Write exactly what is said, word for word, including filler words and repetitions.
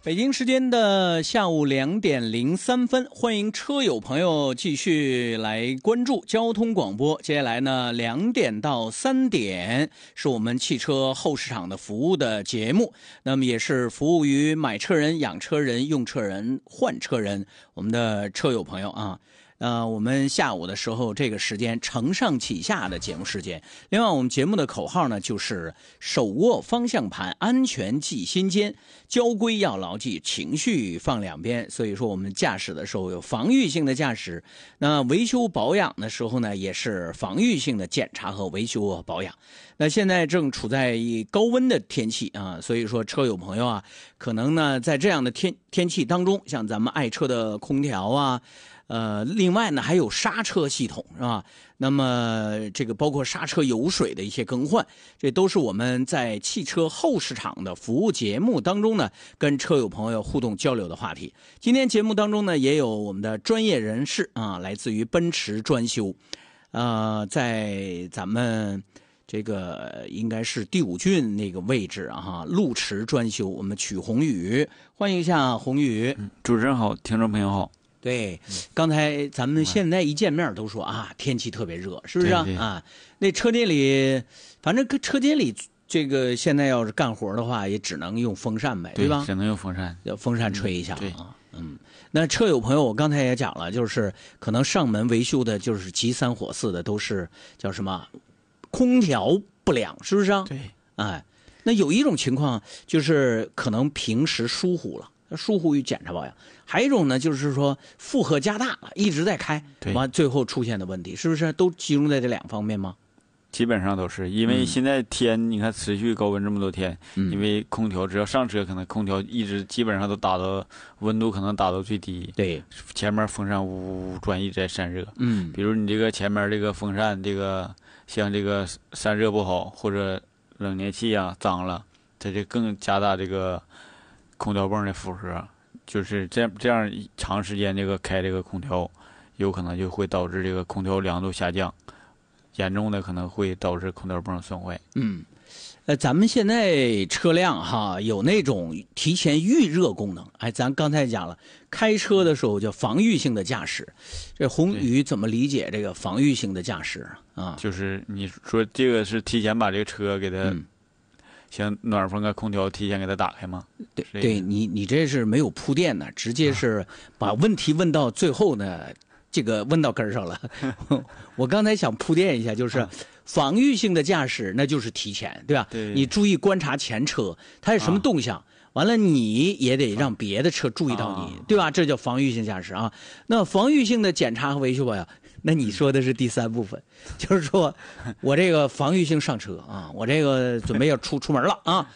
北京时间的下午两点零三分，欢迎车友朋友继续来关注交通广播。接下来呢，两点到三点是我们汽车后市场的服务的节目，那么也是服务于买车人、养车人、用车人、换车人，我们的车友朋友啊。呃，我们下午的时候这个时间承上启下的节目时间。另外，我们节目的口号呢就是手握方向盘，安全记心间，交规要牢记，情绪放两边。所以说，我们驾驶的时候有防御性的驾驶，那维修保养的时候呢，也是防御性的检查和维修和保养。那现在正处在高温的天气啊，所以说车友朋友啊，可能呢在这样的天天气当中，像咱们爱车的空调啊。呃，另外呢，还有刹车系统是吧？那么这个包括刹车油水的一些更换，这都是我们在汽车后市场的服务节目当中呢，跟车友朋友互动交流的话题。今天节目当中呢，也有我们的专业人士啊，来自于奔驰专修，呃，在咱们这个应该是第五郡那个位置啊，哈，路驰专修，我们曲宏宇，欢迎一下宏宇。 嗯、主持人好，听众朋友好。 对，刚才咱们现在一见面都说啊，天气特别热，是不是啊？ 对对啊，那车间里，反正车间里这个现在要是干活的话，也只能用风扇呗， 对, 对吧？ 只能用风扇， 要风扇吹一下、 嗯、 啊。嗯，那车友朋友，我刚才也讲了，就是可能上门维修的，就是急三火四的，都是叫什么空调不良，是不是啊？ 对， 哎，那有一种情况就是可能平时疏忽了。疏忽于检查保养，还有一种呢，就是说负荷加大了，一直在开，完最后出现的问题，是不是都集中在这两方面吗？ 基本上都是，因为现在天、嗯、你看持续高温这么多天、嗯，因为空调只要上车，可能空调一直基本上都达到温度，可能达到最低。 对， 前面风扇呜呜转一直在散热。 嗯， 比如你这个前面这个风扇，这个像这个散热不好，或者冷凝器啊脏了，它就更加大这个空调泵的负荷，就是这样这样长时间这个开这个空调，有可能就会导致这个空调凉度下降，严重的可能会导致空调泵损坏。 嗯，呃，咱们现在车辆哈有那种提前预热功能，哎，咱刚才讲了，开车的时候叫防御性的驾驶，这宏宇怎么理解这个防御性的驾驶啊？ 就是你说这个是提前把这个车给它。 嗯像暖风啊、空调提前给它打开吗？ 对，对你你这是没有铺垫的，直接是把问题问到最后呢，这个问到根上了。我刚才想铺垫一下，就是防御性的驾驶，那就是提前，对吧？ 对， 你注意观察前车，它有什么动向，啊、完了你也得让别的车注意到你，啊、对吧？这叫防御性驾驶啊。那防御性的检查和维修保养。那你说的是第三部分，就是说我这个防御性上车啊，我这个准备要出出门了啊，